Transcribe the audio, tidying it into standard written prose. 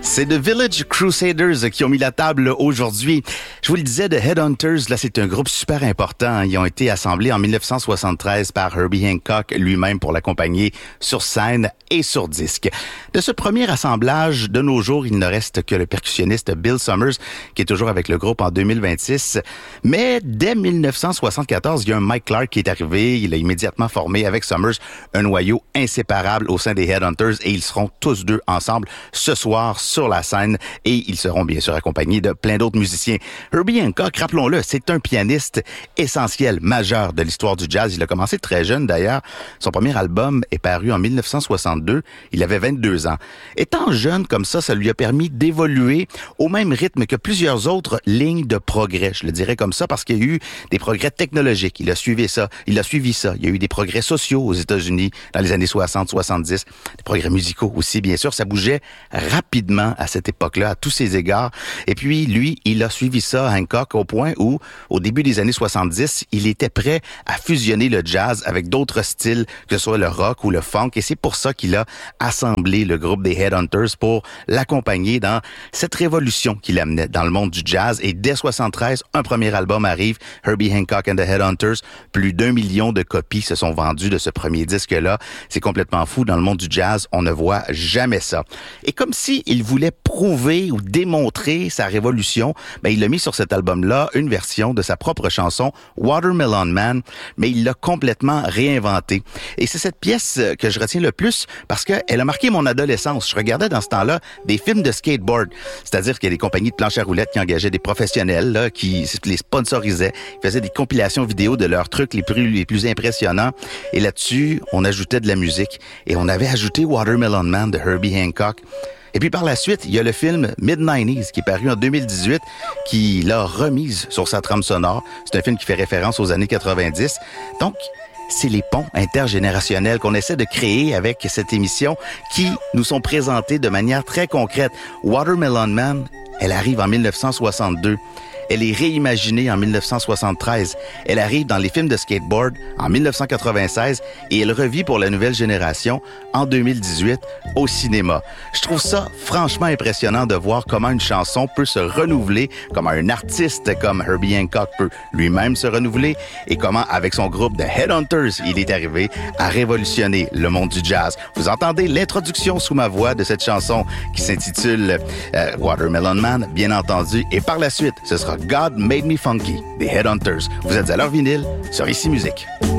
C'est The Village Crusaders qui ont mis la table aujourd'hui. Je vous le disais, The Headhunters, là, c'est un groupe super important. Ils ont été assemblés en 1973 par Herbie Hancock lui-même pour l'accompagner sur scène et sur disque. De ce premier assemblage, de nos jours, il ne reste que le percussionniste Bill Summers, qui est toujours avec le groupe en 2026. Mais dès 1974, il y a un Mike Clark qui est arrivé. Il a immédiatement formé avec Summers un noyau inséparable au sein des Headhunters et ils seront tous deux ensemble ce soir sur la scène et ils seront bien sûr accompagnés de plein d'autres musiciens. Herbie Hancock, rappelons-le, c'est un pianiste essentiel, majeur de l'histoire du jazz. Il a commencé très jeune d'ailleurs. Son premier album est paru en 1962. Il avait 22 ans. Étant jeune comme ça lui a permis d'évoluer au même rythme que plusieurs autres lignes de progrès. Je le dirais comme ça parce qu'il y a eu des progrès technologiques. Il a suivi ça. Il y a eu des progrès sociaux aux États-Unis dans les années 60-70. Des progrès musicaux aussi, bien sûr. Ça bougeait rapidement à cette époque-là, à tous ses égards. Et puis, lui, il a suivi ça, Hancock, au point où, au début des années 70, il était prêt à fusionner le jazz avec d'autres styles, que ce soit le rock ou le funk. Et c'est pour ça qu'il a assemblé le groupe des Headhunters pour l'accompagner dans cette révolution qu'il amenait dans le monde du jazz. Et dès 73, un premier album arrive, Herbie Hancock and the Headhunters. Plus d'1 million de copies se sont vendues de ce premier disque-là. C'est complètement fou. Dans le monde du jazz, on ne voit jamais ça. Et comme si il voulait prouver ou démontrer sa révolution, il a mis sur cet album-là une version de sa propre chanson Watermelon Man, mais il l'a complètement réinventée. Et c'est cette pièce que je retiens le plus parce qu'elle a marqué mon adolescence. Je regardais dans ce temps-là des films de skateboard, c'est-à-dire qu'il y a des compagnies de planches à roulettes qui engageaient des professionnels là, qui les sponsorisaient, ils faisaient des compilations vidéo de leurs trucs les plus impressionnants. Et là-dessus, on ajoutait de la musique. Et on avait ajouté Watermelon Man de Herbie Hancock. Et puis par la suite, il y a le film Mid-90s qui est paru en 2018, qui l'a remise sur sa trame sonore. C'est un film qui fait référence aux années 90. Donc, c'est les ponts intergénérationnels qu'on essaie de créer avec cette émission qui nous sont présentés de manière très concrète. Watermelon Man, elle arrive en 1962. Elle est réimaginée en 1973. Elle arrive dans les films de skateboard en 1996 et elle revit pour la nouvelle génération en 2018 au cinéma. Je trouve ça franchement impressionnant de voir comment une chanson peut se renouveler, comment un artiste comme Herbie Hancock peut lui-même se renouveler et comment avec son groupe The Headhunters, il est arrivé à révolutionner le monde du jazz. Vous entendez l'introduction sous ma voix de cette chanson qui s'intitule Watermelon Man, bien entendu, et par la suite, ce sera God Made Me Funky, des Headhunters. Vous êtes à leur vinyle sur Ici Musique.